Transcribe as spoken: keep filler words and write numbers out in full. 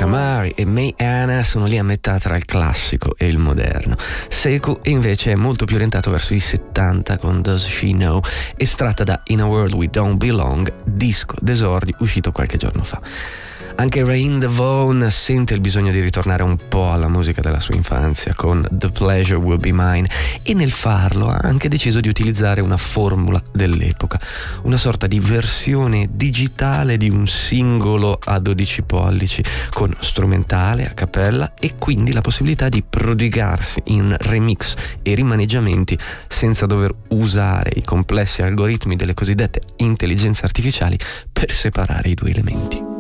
Kamari e May Anna sono lì a metà tra il classico e il moderno. Sekou invece è molto più orientato verso i settanta con Does She Know, estratta da In a World We Don't Belong, disco d'esordi uscito qualche giorno fa. Anche Rain Devon sente il bisogno di ritornare un po' alla musica della sua infanzia con The Pleasure Will Be Mine, e nel farlo ha anche deciso di utilizzare una formula dell'epoca, una sorta di versione digitale di un singolo a dodici pollici con strumentale, a cappella e quindi la possibilità di prodigarsi in remix e rimaneggiamenti senza dover usare i complessi algoritmi delle cosiddette intelligenze artificiali per separare i due elementi.